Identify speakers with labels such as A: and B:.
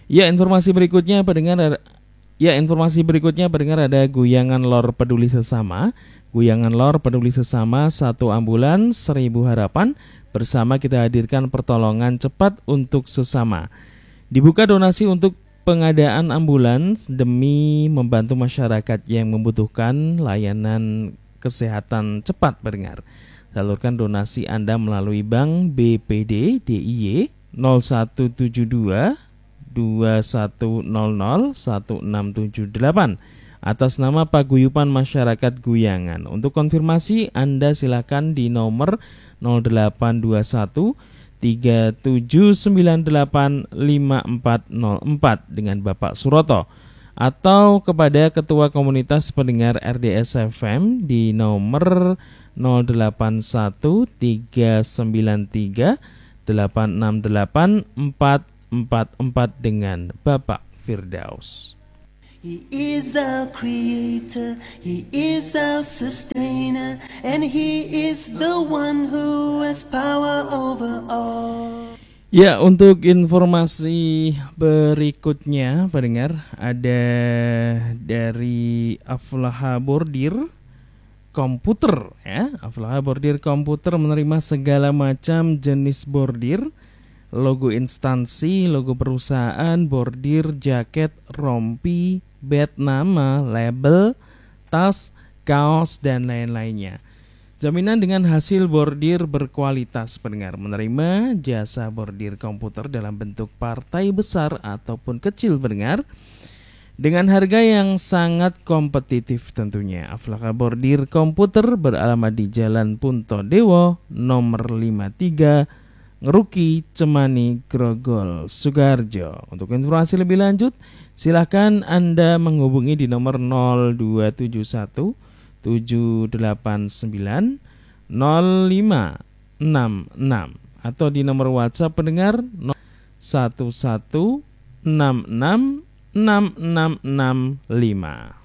A: Ya, informasi berikutnya pendengar ada Guyangan Lor Peduli Sesama. Guyangan Lor Peduli Sesama, 1 ambulan 1000 harapan. Bersama kita hadirkan pertolongan cepat untuk sesama. Dibuka donasi untuk pengadaan ambulans demi membantu masyarakat yang membutuhkan layanan kesehatan cepat, pendengar. Salurkan donasi Anda melalui Bank BPD DIY 0172 2100 1678 atas nama Paguyuban Masyarakat Guyangan. Untuk konfirmasi Anda silakan di nomor 0821 3798 5404 dengan Bapak Suroto, atau kepada Ketua Komunitas Pendengar RDS FM di nomor 081 393 868 444 dengan Bapak Firdaus.
B: He is our creator, he is our sustainer, and he is the one who has power over all.
A: Ya, untuk informasi berikutnya, pendengar, ada dari Aflaha Bordir Komputer, ya. Aflaha Bordir Komputer menerima segala macam jenis bordir, logo instansi, logo perusahaan, bordir, jaket, rompi, bed nama, label, tas, kaos, dan lain-lainnya. Jaminan dengan hasil bordir berkualitas, pendengar. Menerima jasa bordir komputer dalam bentuk partai besar ataupun kecil, pendengar, dengan harga yang sangat kompetitif tentunya. Aflaka Bordir Komputer beralamat di Jalan Punto Dewo nomor 53, Ngeruki, Cemani, Grogol, Sukoharjo. Untuk informasi lebih lanjut, silakan Anda menghubungi di nomor 0271 789 0566 atau di nomor WhatsApp pendengar 11666665.